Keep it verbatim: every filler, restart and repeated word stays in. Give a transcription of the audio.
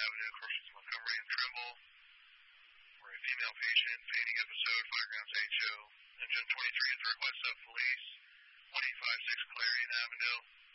Avenue, Crossings Montgomery and Trimble, for a female patient, fainting episode, five grams H O. Engine twenty-three at the request of police, one eight five six Clarion Avenue.